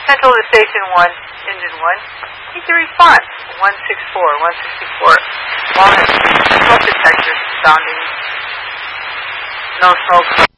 Central to Station 1, Engine 1. Need the response. 164. Walnut Street. Smoke detector sounding. No smoke.